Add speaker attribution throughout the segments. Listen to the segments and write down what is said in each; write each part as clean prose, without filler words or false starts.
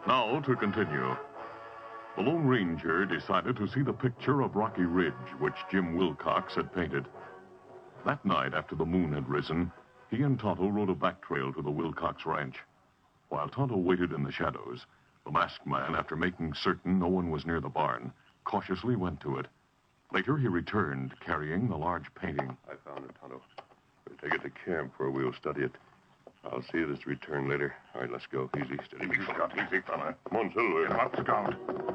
Speaker 1: Now to continue. The Lone Ranger decided to see the picture of Rocky Ridge, which Jim Wilcox had painted. That night, after the moon had risen, he and Tonto rode a back trail to the Wilcox ranch. While Tonto waited in the shadows, the masked man, after making certain no one was near the barn, cautiously went to it. Later, he returned, carrying the large painting.
Speaker 2: I found it, Tonto. We'll take it to camp where we'll study it. I'll see it as return later. All right, let's go. Easy, steady.
Speaker 3: Easy, Scout. Easy, fella.
Speaker 2: Come on, Silver.
Speaker 3: Get up, Scout.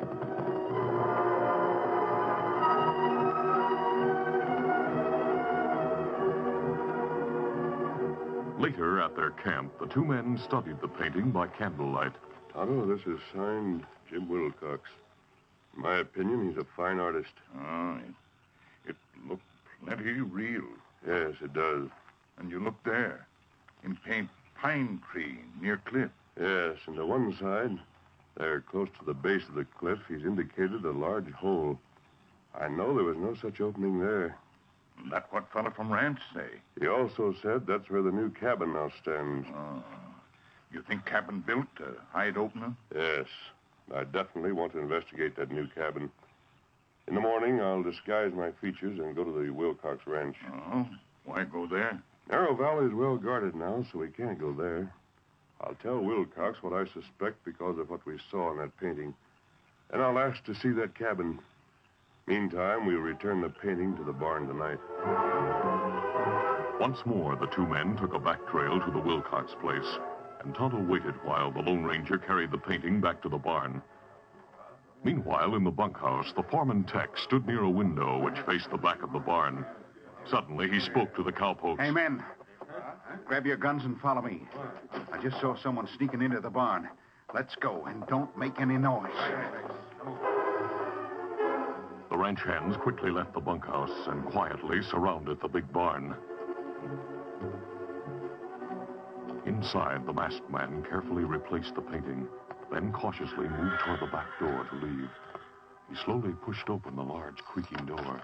Speaker 1: Later, at their camp, the two men studied the painting by candlelight.
Speaker 2: Tonto, this is signed Jim Wilcox. In my opinion, he's a fine artist.
Speaker 3: Oh, it looked plenty real.
Speaker 2: Yes, it does.
Speaker 3: And you look there, in paint pine tree near cliff.
Speaker 2: Yes, and to one side, there close to the base of the cliff, he's indicated a large hole. I know there was no such opening there.
Speaker 3: That's what fella from ranch say.
Speaker 2: He also said that's where the new cabin now stands.
Speaker 3: Oh. You think cabin built to hide opening?
Speaker 2: Yes. I definitely want to investigate that new cabin. In the morning, I'll disguise my features and go to the Wilcox ranch.
Speaker 3: Oh, why go there?
Speaker 2: Narrow Valley is well guarded now, so we can't go there. I'll tell Wilcox what I suspect because of what we saw in that painting. And I'll ask to see that cabin. Meantime, we'll return the painting to the barn tonight.
Speaker 1: Once more, the two men took a back trail to the Wilcox place, and Tonto waited while the Lone Ranger carried the painting back to the barn. Meanwhile, in the bunkhouse, the foreman Tex stood near a window which faced the back of the barn. Suddenly, he spoke to the cowpokes.
Speaker 4: Hey, men. Grab your guns and follow me. I just saw someone sneaking into the barn. Let's go, and don't make any noise.
Speaker 1: The ranch hands quickly left the bunkhouse and quietly surrounded the big barn. Inside, the masked man carefully replaced the painting, then cautiously moved toward the back door to leave. He slowly pushed open the large, creaking door.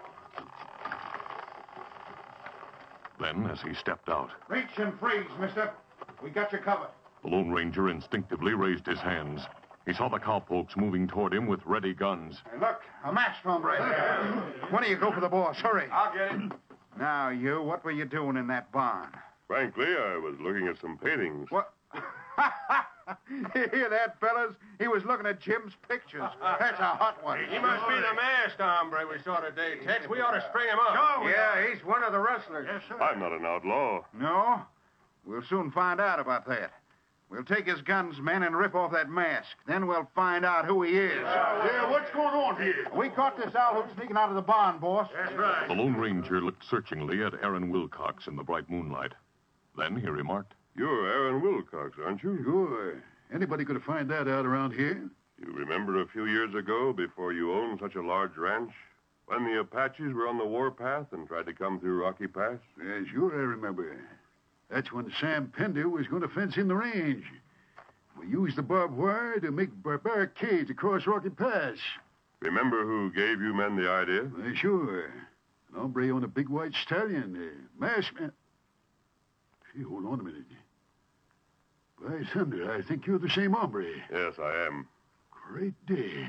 Speaker 1: Then, as he stepped out...
Speaker 4: Reach and freeze, mister. We got you covered.
Speaker 1: The Lone Ranger instinctively raised his hands. He saw the cowpokes moving toward him with ready guns.
Speaker 4: Hey, look, a masked hombre. Why don't you go for the boss? Hurry.
Speaker 5: I'll get it.
Speaker 4: Now, you, what were you doing in that barn?
Speaker 2: Frankly, I was looking at some paintings.
Speaker 4: What? You hear that, fellas? He was looking at Jim's pictures. That's a hot one.
Speaker 5: He must be the masked hombre we saw today, Tex. We ought to string him up.
Speaker 4: Yeah, he's one of the rustlers.
Speaker 5: Yes, sir.
Speaker 2: I'm not an outlaw.
Speaker 4: No? We'll soon find out about that. We'll take his guns, men, and rip off that mask. Then we'll find out who he is.
Speaker 3: Yeah, what's going on here?
Speaker 4: We caught this owl who's sneaking out of the barn, boss.
Speaker 5: That's right.
Speaker 1: The Lone Ranger looked searchingly at Aaron Wilcox in the bright moonlight. Then he remarked,
Speaker 2: You're Aaron Wilcox, aren't you?
Speaker 6: Sure. Anybody could have found that out around here.
Speaker 2: You remember a few years ago, before you owned such a large ranch, when the Apaches were on the warpath and tried to come through Rocky Pass?
Speaker 6: Yeah, sure, I remember. That's when Sam Pender was going to fence in the range. We used the barbed wire to make barricades across Rocky Pass.
Speaker 2: Remember who gave you men the idea?
Speaker 6: Sure. An hombre on a big white stallion, a masked man. Gee, hold on a minute. By thunder, I think you're the same hombre.
Speaker 2: Yes, I am.
Speaker 6: Great day.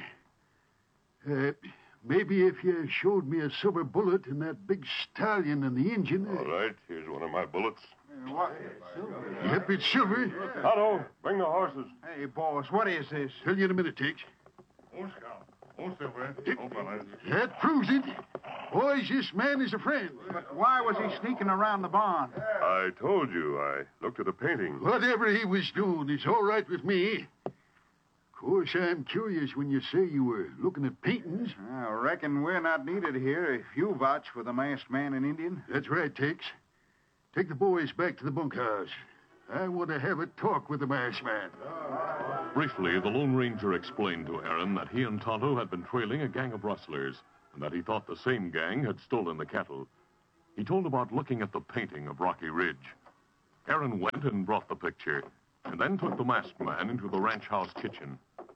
Speaker 6: Maybe if you showed me a silver bullet and that big stallion and the engine...
Speaker 2: All right, here's one of my bullets.
Speaker 4: What?
Speaker 6: Yep, it's silver.
Speaker 2: Otto, bring the horses.
Speaker 4: Hey, boss, what is this?
Speaker 6: Tell you in a minute, Tex.
Speaker 3: Oh, Scout. Oh, Silver. Oh, fellas.
Speaker 6: That proves it. Boys, this man is a friend.
Speaker 4: But why was he sneaking around the barn?
Speaker 2: I told you, I looked at a painting.
Speaker 6: Whatever he was doing is all right with me. Of course, I'm curious when you say you were looking at paintings.
Speaker 4: I reckon we're not needed here if you vouch for the masked man and Indian.
Speaker 6: That's right, Tex. Take the boys back to the bunkhouse. I want to have a talk with the masked man.
Speaker 1: Briefly, the Lone Ranger explained to Aaron that he and Tonto had been trailing a gang of rustlers, and that he thought the same gang had stolen the cattle. He told about looking at the painting of Rocky Ridge. Aaron went and brought the picture, and then took the masked man into the ranch house kitchen.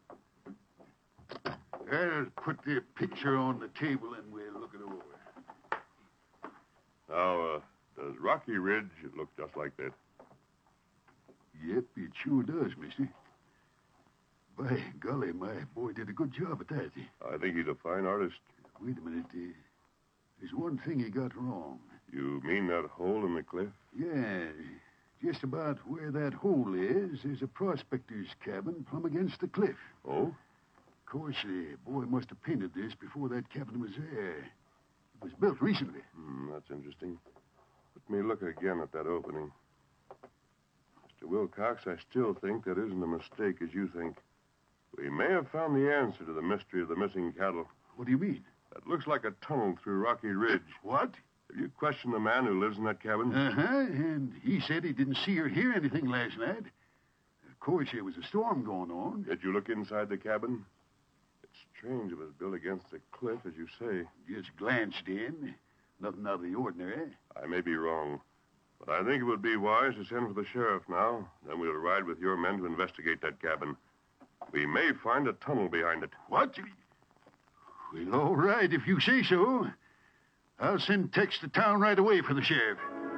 Speaker 6: I'll put the picture on the table and we'll look it over.
Speaker 2: Now, does Rocky Ridge look just like that?
Speaker 6: Yep, it sure does, mister. By golly, my boy did a good job at that.
Speaker 2: I think he's a fine artist.
Speaker 6: Wait a minute. There's one thing he got wrong.
Speaker 2: You mean that hole in the cliff?
Speaker 6: Yeah, just about where that hole is, there's a prospector's cabin plumb against the cliff.
Speaker 2: Oh?
Speaker 6: Of course, the boy must have painted this before that cabin was there. It was built recently.
Speaker 2: That's interesting. Let me look again at that opening. Mr. Wilcox, I still think that isn't a mistake as you think. We may have found the answer to the mystery of the missing cattle.
Speaker 6: What do you mean?
Speaker 2: That looks like a tunnel through Rocky Ridge.
Speaker 6: What?
Speaker 2: Have you questioned the man who lives in that cabin?
Speaker 6: Uh-huh, and he said he didn't see or hear anything last night. Of course, there was a storm going on.
Speaker 2: Did you look inside the cabin? It's strange it was built against the cliff, as you say.
Speaker 6: Just glanced in. Nothing out of the ordinary.
Speaker 2: I may be wrong, but I think it would be wise to send for the sheriff now. Then we'll ride with your men to investigate that cabin. We may find a tunnel behind it.
Speaker 6: What? Well, all right, if you say so. I'll send Tex to town right away for the sheriff.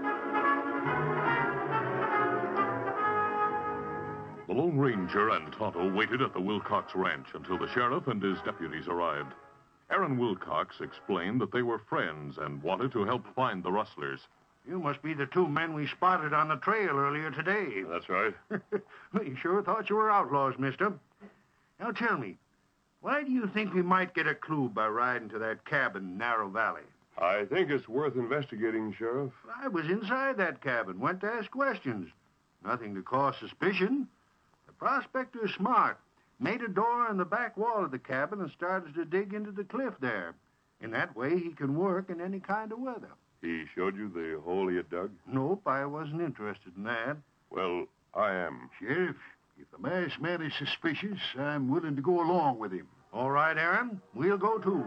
Speaker 1: The Lone Ranger and Tonto waited at the Wilcox Ranch until the sheriff and his deputies arrived. Aaron Wilcox explained that they were friends and wanted to help find the rustlers.
Speaker 5: You must be the two men we spotted on the trail earlier today.
Speaker 2: That's right.
Speaker 5: We sure thought you were outlaws, mister. Now tell me, why do you think we might get a clue by riding to that cabin in Narrow Valley?
Speaker 2: I think it's worth investigating, Sheriff.
Speaker 5: I was inside that cabin, went to ask questions. Nothing to cause suspicion. The prospector's smart. Made a door in the back wall of the cabin and started to dig into the cliff there. In that way, he can work in any kind of weather.
Speaker 2: He showed you the hole he had dug?
Speaker 5: Nope, I wasn't interested in that.
Speaker 2: Well, I am.
Speaker 6: Sheriff, if the masked man is suspicious, I'm willing to go along with him.
Speaker 5: All right, Aaron, we'll go too.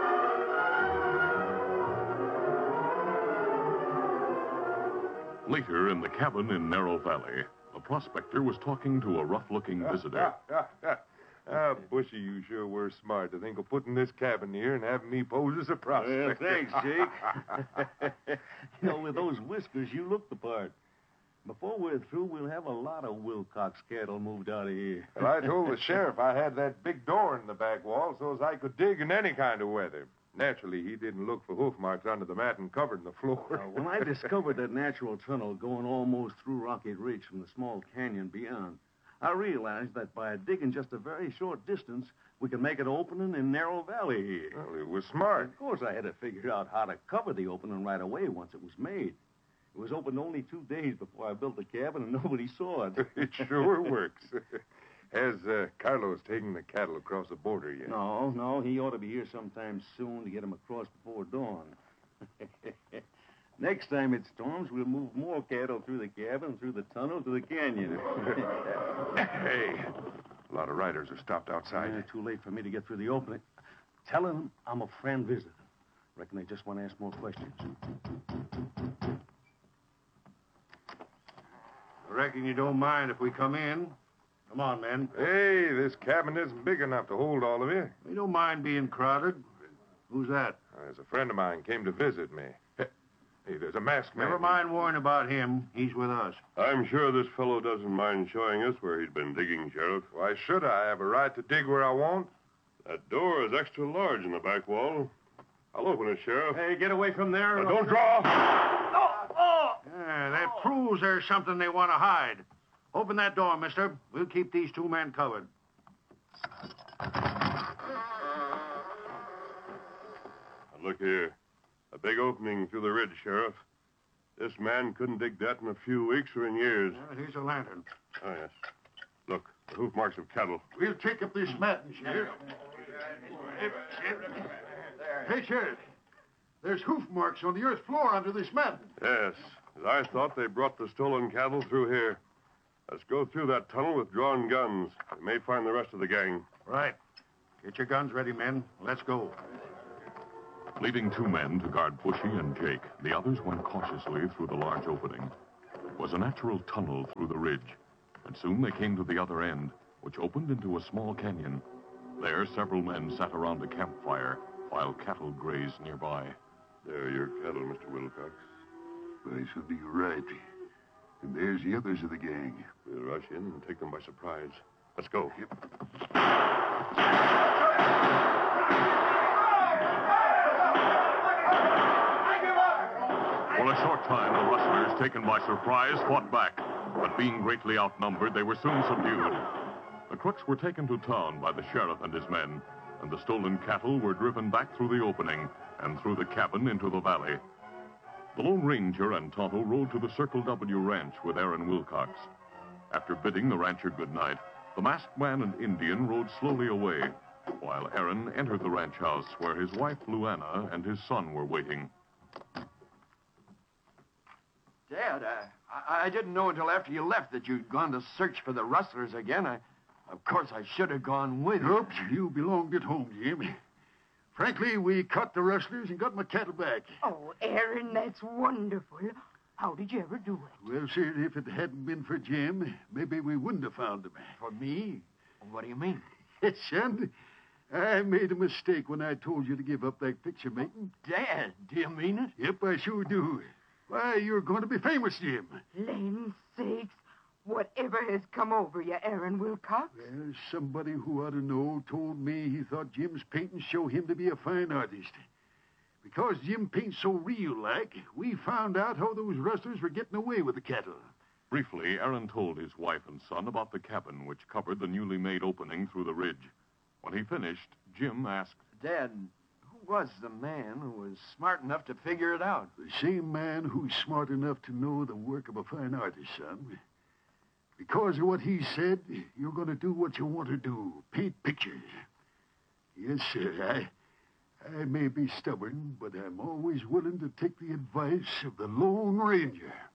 Speaker 1: Later, in the cabin in Narrow Valley, the prospector was talking to a rough-looking visitor.
Speaker 7: Bushy, you sure were smart to think of putting this cabin here and having me pose as a prospector.
Speaker 8: Well, thanks, Jake. With those whiskers, you look the part. Before we're through, we'll have a lot of Wilcox cattle moved out of here.
Speaker 7: Well, I told the sheriff I had that big door in the back wall so as I could dig in any kind of weather. Naturally, he didn't look for hoof marks under the mat and covering the floor.
Speaker 8: When I discovered that natural tunnel going almost through Rocky Ridge from the small canyon beyond, I realized that by digging just a very short distance, we could make an opening in Narrow Valley here.
Speaker 7: Well, it was smart.
Speaker 8: Of course, I had to figure out how to cover the opening right away once it was made. It was opened only 2 days before I built the cabin, and nobody saw it.
Speaker 7: It sure works. Has Carlos taken the cattle across the border yet?
Speaker 8: No, he ought to be here sometime soon to get them across before dawn. Next time it storms, we'll move more cattle through the cabin, through the tunnel, to the canyon.
Speaker 7: Hey, a lot of riders are stopped outside.
Speaker 8: Too late for me to get through the opening. Telling them I'm a friend visiting. Reckon they just want to ask more questions.
Speaker 5: I reckon you don't mind if we come in. Come on, men.
Speaker 7: Hey, this cabin isn't big enough to hold all of you.
Speaker 5: We don't mind being crowded. Who's that?
Speaker 7: There's a friend of mine came to visit me. Hey, there's a masked man.
Speaker 5: Never mind worrying about him. He's with us.
Speaker 2: I'm sure this fellow doesn't mind showing us where he's been digging, Sheriff.
Speaker 7: Why should I have a right to dig where I want?
Speaker 2: That door is extra large in the back wall. I'll open it, Sheriff.
Speaker 5: Hey, get away from there.
Speaker 2: Now, don't draw!
Speaker 5: Yeah, that proves there's something they want to hide. Open that door, mister. We'll keep these two men covered.
Speaker 2: Now, look here. A big opening through the ridge, Sheriff. This man couldn't dig that in a few weeks or in years.
Speaker 5: Here's a lantern.
Speaker 2: Oh, yes. Look, the hoof marks of cattle.
Speaker 6: We'll take up this matting, Sheriff. Hey, Sheriff. There's hoof marks on the earth floor under this matting.
Speaker 2: Yes. As I thought, they brought the stolen cattle through here. Let's go through that tunnel with drawn guns. We may find the rest of the gang.
Speaker 5: Right. Get your guns ready, men. Let's go.
Speaker 1: Leaving 2 men to guard Bushy and Jake, the others went cautiously through the large opening. It was a natural tunnel through the ridge, and soon they came to the other end, which opened into a small canyon. There, several men sat around a campfire while cattle grazed nearby.
Speaker 2: There are your cattle, Mr. Wilcox.
Speaker 6: Why, so you're right. And there's the others of the gang.
Speaker 2: We'll rush in and take them by surprise. Let's go.
Speaker 1: For a short time, the rustlers, taken by surprise, fought back. But being greatly outnumbered, they were soon subdued. The crooks were taken to town by the sheriff and his men, and the stolen cattle were driven back through the opening and through the cabin into the valley. The Lone Ranger and Tonto rode to the Circle W ranch with Aaron Wilcox. After bidding the rancher good night, the masked man and Indian rode slowly away, while Aaron entered the ranch house where his wife, Luana, and his son were waiting.
Speaker 9: Dad, I didn't know until after you left that you'd gone to search for the rustlers again. Of course, I should have gone with you.
Speaker 6: Oops, you belonged at home, Jim. Frankly, we caught the rustlers and got my cattle back.
Speaker 10: Oh, Aaron, that's wonderful. How did you ever do it?
Speaker 6: Well, sir, if it hadn't been for Jim, maybe we wouldn't have found them.
Speaker 9: For me? What do you mean?
Speaker 6: Yes, son. I made a mistake when I told you to give up that picture making.
Speaker 9: Dad, do you mean it?
Speaker 6: Yep, I sure do. Why, you're going to be famous, Jim.
Speaker 10: Land sakes, whatever has come over you, Aaron Wilcox?
Speaker 6: Well, somebody who ought to know told me he thought Jim's paintings show him to be a fine artist. Because Jim paints so real-like, we found out how those rustlers were getting away with the cattle.
Speaker 1: Briefly, Aaron told his wife and son about the cabin which covered the newly made opening through the ridge. When he finished, Jim asked,
Speaker 9: Dad, who was the man who was smart enough to figure it out?
Speaker 6: The same man who's smart enough to know the work of a fine artist, son. Because of what he said, you're going to do what you want to do, paint pictures. Yes, sir, I may be stubborn, but I'm always willing to take the advice of the Lone Ranger.